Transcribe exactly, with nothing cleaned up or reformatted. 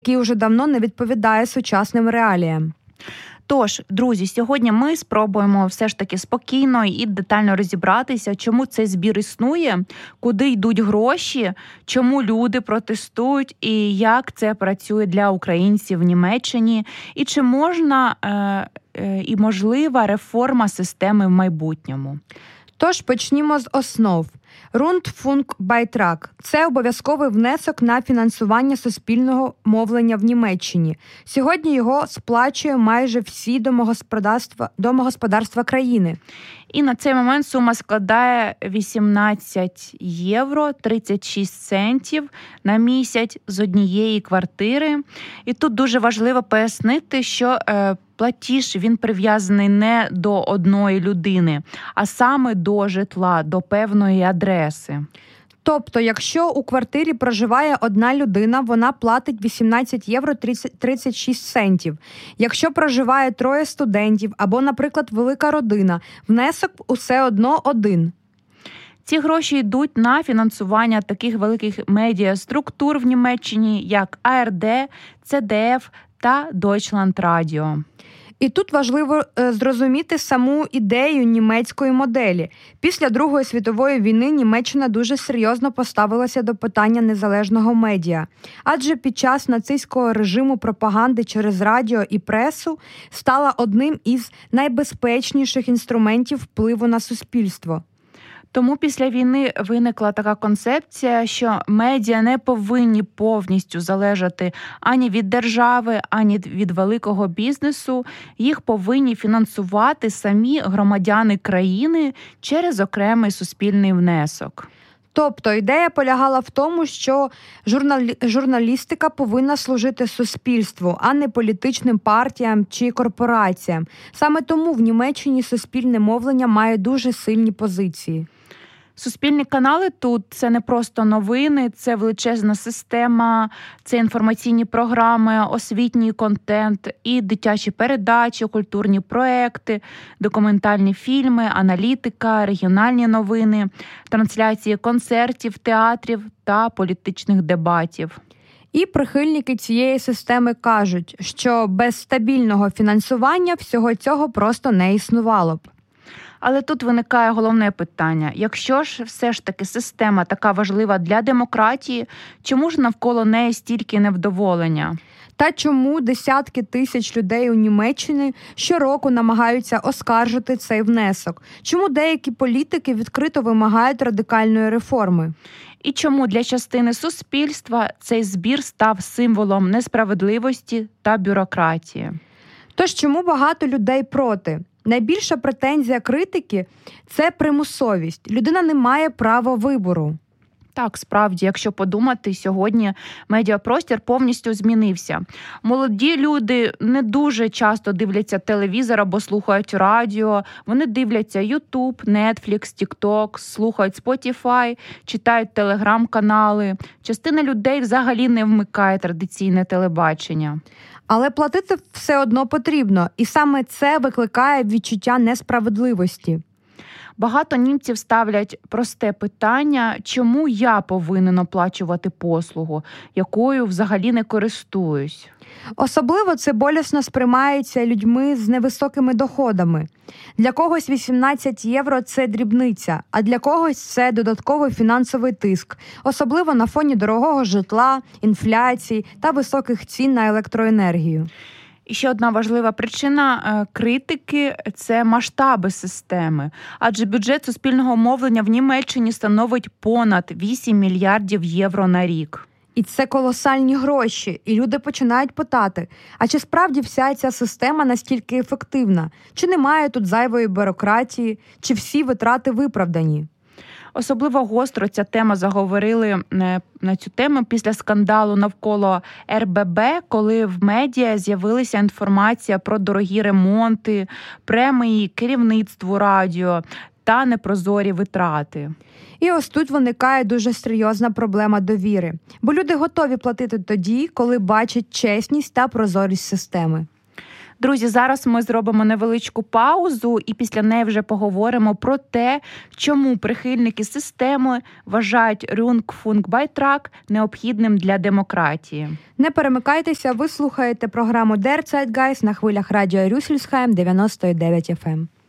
який уже давно не відповідає сучасним реаліям. Тож, друзі, сьогодні ми спробуємо все ж таки спокійно і детально розібратися, чому цей збір існує, куди йдуть гроші, чому люди протестують і як це працює для українців в Німеччині, і чи можна е, е, і можлива реформа системи в майбутньому. Тож почнімо з основ. Rundfunkbeitrag – це обов'язковий внесок на фінансування суспільного мовлення в Німеччині. Сьогодні його сплачує майже всі домогосподарства, домогосподарства країни. І на цей момент сума складає вісімнадцять євро тридцять шість центів на місяць з однієї квартири. І тут дуже важливо пояснити, що е, платіж він прив'язаний не до одної людини, а саме до житла, до певної адреси. Тобто, якщо у квартирі проживає одна людина, вона платить вісімнадцять євро тридцять шість центів. Якщо проживає троє студентів або, наприклад, велика родина, внесок усе одно один. Ці гроші йдуть на фінансування таких великих медіаструктур в Німеччині, як а ер де, це де еф та Deutschlandradio. І тут важливо е, зрозуміти саму ідею німецької моделі. Після Другої світової війни Німеччина дуже серйозно поставилася до питання незалежного медіа. Адже під час нацистського режиму пропаганди через радіо і пресу стала одним із найбезпечніших інструментів впливу на суспільство. Тому після війни виникла така концепція, що медіа не повинні повністю залежати ані від держави, ані від великого бізнесу. Їх повинні фінансувати самі громадяни країни через окремий суспільний внесок. Тобто ідея полягала в тому, що журналі... журналістика повинна служити суспільству, а не політичним партіям чи корпораціям. Саме тому в Німеччині суспільне мовлення має дуже сильні позиції. Суспільні канали тут – це не просто новини, це величезна система, це інформаційні програми, освітній контент і дитячі передачі, культурні проекти, документальні фільми, аналітика, регіональні новини, трансляції концертів, театрів та політичних дебатів. І прихильники цієї системи кажуть, що без стабільного фінансування всього цього просто не існувало б. Але тут виникає головне питання. Якщо ж все ж таки система така важлива для демократії, чому ж навколо неї стільки невдоволення? Та чому десятки тисяч людей у Німеччині щороку намагаються оскаржити цей внесок? Чому деякі політики відкрито вимагають радикальної реформи? І чому для частини суспільства цей збір став символом несправедливості та бюрократії? Тож чому багато людей проти? Найбільша претензія критики – це примусовість. Людина не має права вибору. Так, справді, якщо подумати, сьогодні медіапростір повністю змінився. Молоді люди не дуже часто дивляться телевізор або слухають радіо. Вони дивляться YouTube, Netflix, TikTok, слухають Spotify, читають телеграм-канали. Частина людей взагалі не вмикає традиційне телебачення. Але платити все одно потрібно, і саме це викликає відчуття несправедливості. Багато німців ставлять просте питання, чому я повинен оплачувати послугу, якою взагалі не користуюсь. Особливо це болісно сприймається людьми з невисокими доходами. Для когось вісімнадцять євро – це дрібниця, а для когось це додатковий фінансовий тиск, особливо на фоні дорогого житла, інфляції та високих цін на електроенергію. І ще одна важлива причина критики – це масштаби системи. Адже бюджет суспільного мовлення в Німеччині становить понад вісім мільярдів євро на рік. І це колосальні гроші. І люди починають питати, а чи справді вся ця система настільки ефективна? Чи немає тут зайвої бюрократії? Чи всі витрати виправдані? Особливо гостро ця тема заговорили на цю тему після скандалу навколо ер бе бе, коли в медіа з'явилася інформація про дорогі ремонти, премії керівництву радіо та непрозорі витрати. І ось тут виникає дуже серйозна проблема довіри. Бо люди готові платити тоді, коли бачать чесність та прозорість системи. Друзі, зараз ми зробимо невеличку паузу і після неї вже поговоримо про те, чому прихильники системи вважають Rundfunkbeitrag необхідним для демократії. Не перемикайтеся, ви слухаєте програму Der Zeitgeist на хвилях радіо Рюссельсхайм дев'яносто дев'ять еф ем.